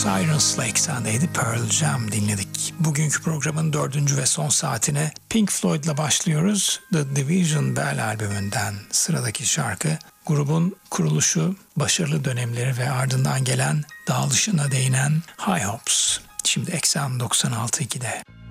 Sirens'la eksendeydi. Pearl Jam dinledik. Bugünkü programın 4. ve son saatine Pink Floyd'la başlıyoruz. The Division Bell albümünden sıradaki şarkı. Grubun kuruluşu, başarılı dönemleri ve ardından gelen dağılışına değinen High Hopes. Şimdi Eksen 96.2'de.